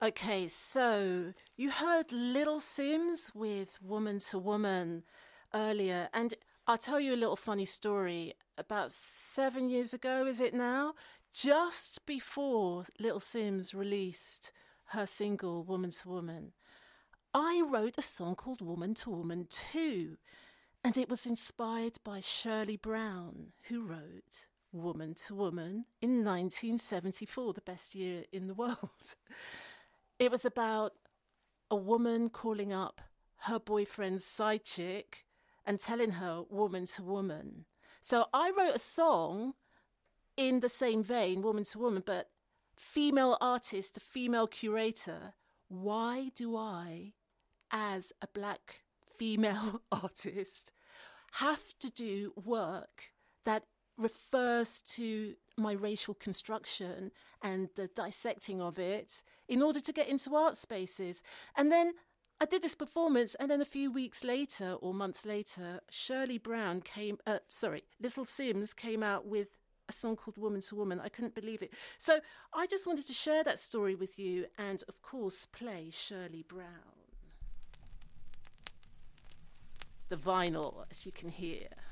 Okay, so you heard Little Sims with Woman to Woman earlier, and I'll tell you a little funny story. About 7 years ago, is it now? Just before Little Sims released her single Woman to Woman, I wrote a song called Woman to Woman 2, and it was inspired by Shirley Brown, who wrote Woman to Woman in 1974, the best year in the world. It was about a woman calling up her boyfriend's side chick and telling her woman to woman. So I wrote a song in the same vein, woman to woman, but female artist, a female curator. Why do I, as a black female artist, have to do work that refers to my racial construction and the dissecting of it in order to get into art spaces? And then I did this performance, and then a few weeks later or months later, Little Sims came out with a song called Woman to Woman. I couldn't believe it. So I just wanted to share that story with you and, of course, play Shirley Brown. The vinyl, as you can hear.